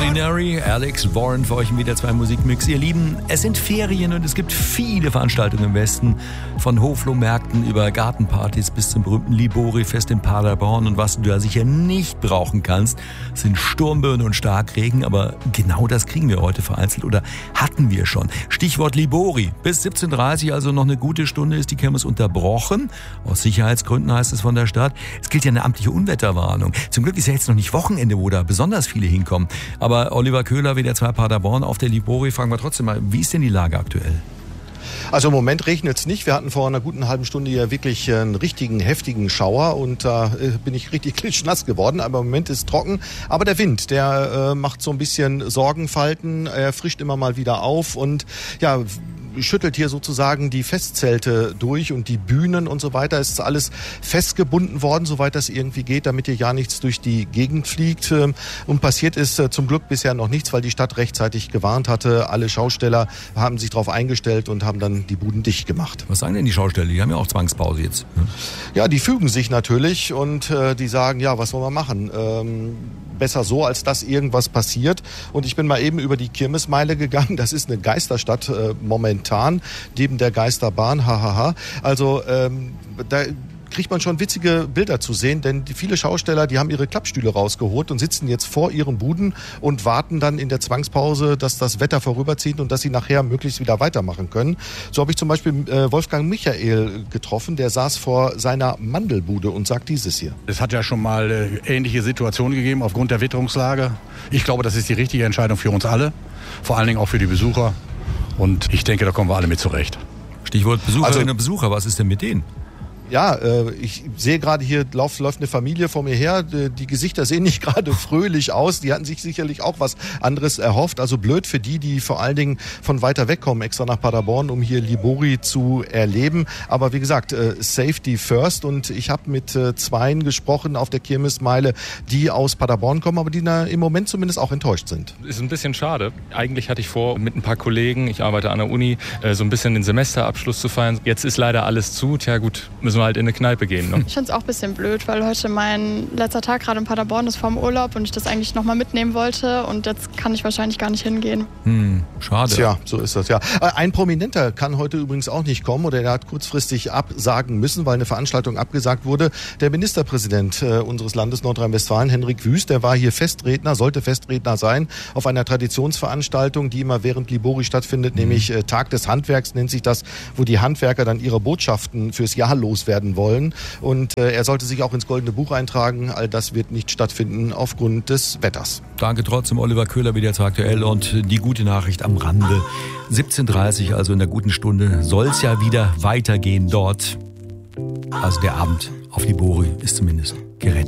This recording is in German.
Ordinary, Alex Warren für euch im WDR 2 Musikmix. Ihr Lieben, es sind Ferien und es gibt viele Veranstaltungen im Westen. Von Hoflohmärkten über Gartenpartys bis zum berühmten Libori-Fest in Paderborn. Und was du da sicher nicht brauchen kannst, sind Sturmböen und Starkregen. Aber genau das kriegen wir heute vereinzelt oder hatten wir schon. Stichwort Libori. Bis 17:30 Uhr, also noch eine gute Stunde, ist die Kirmes unterbrochen. Aus Sicherheitsgründen heißt es von der Stadt. Es gilt ja eine amtliche Unwetterwarnung. Zum Glück ist ja jetzt noch nicht Wochenende, wo da besonders viele hinkommen. Aber Oliver Köhler, WDR 2 Paderborn auf der Libori, fragen wir trotzdem mal, wie ist denn die Lage aktuell? Also im Moment regnet es nicht. Wir hatten vor einer guten halben Stunde hier wirklich einen richtigen, heftigen Schauer und da bin ich richtig klitschnass geworden. Aber im Moment ist es trocken. Aber der Wind, der macht so ein bisschen Sorgenfalten. Er frischt immer mal wieder auf und ja, schüttelt hier sozusagen die Festzelte durch und die Bühnen und so weiter. Es ist alles festgebunden worden, soweit das irgendwie geht, damit hier ja nichts durch die Gegend fliegt. Und passiert ist zum Glück bisher noch nichts, weil die Stadt rechtzeitig gewarnt hatte. Alle Schausteller haben sich darauf eingestellt und haben dann die Buden dicht gemacht. Was sagen denn die Schausteller? Die haben ja auch Zwangspause jetzt. Ja, die fügen sich natürlich und die sagen, ja, was wollen wir machen? Besser so, als dass irgendwas passiert. Und ich bin mal eben über die Kirmesmeile gegangen. Das ist eine Geisterstadt momentan, neben der Geisterbahn, hahaha. Also da kriegt man schon witzige Bilder zu sehen, denn viele Schausteller, die haben ihre Klappstühle rausgeholt und sitzen jetzt vor ihren Buden und warten dann in der Zwangspause, dass das Wetter vorüberzieht und dass sie nachher möglichst wieder weitermachen können. So habe ich zum Beispiel Wolfgang Michael getroffen, der saß vor seiner Mandelbude und sagt dieses hier. Es hat ja schon mal ähnliche Situationen gegeben aufgrund der Witterungslage. Ich glaube, das ist die richtige Entscheidung für uns alle, vor allen Dingen auch für die Besucher. Und ich denke, da kommen wir alle mit zurecht. Stichwort Besucherinnen und Besucher, was ist denn mit denen? Ja, ich sehe gerade hier, läuft eine Familie vor mir her. Die Gesichter sehen nicht gerade fröhlich aus. Die hatten sich sicherlich auch was anderes erhofft. Also blöd für die vor allen Dingen von weiter weg kommen, extra nach Paderborn, um hier Libori zu erleben. Aber wie gesagt, Safety first. Und ich habe mit zweien gesprochen auf der Kirmesmeile, die aus Paderborn kommen, aber die im Moment zumindest auch enttäuscht sind. Ist ein bisschen schade. Eigentlich hatte ich vor, mit ein paar Kollegen, ich arbeite an der Uni, so ein bisschen den Semesterabschluss zu feiern. Jetzt ist leider alles zu. Tja gut, müssen wir halt in eine Kneipe gehen. Ne? Ich finde es auch ein bisschen blöd, weil heute mein letzter Tag gerade in Paderborn ist vorm Urlaub und ich das eigentlich nochmal mitnehmen wollte und jetzt kann ich wahrscheinlich gar nicht hingehen. Schade. Tja, so ist das, ja. Ein Prominenter kann heute übrigens auch nicht kommen oder er hat kurzfristig absagen müssen, weil eine Veranstaltung abgesagt wurde. Der Ministerpräsident unseres Landes Nordrhein-Westfalen, Henrik Wüst, der war hier Festredner, sollte Festredner sein auf einer Traditionsveranstaltung, die immer während Libori stattfindet, nämlich Tag des Handwerks nennt sich das, wo die Handwerker dann ihre Botschaften fürs Jahr loswerden wollen. Und er sollte sich auch ins Goldene Buch eintragen. All das wird nicht stattfinden aufgrund des Wetters. Danke trotzdem, Oliver Köhler, WDR 2 aktuell. Und die gute Nachricht am Rande. 17:30 Uhr, also in der guten Stunde, soll es ja wieder weitergehen dort. Also der Abend auf Libori ist zumindest gerettet.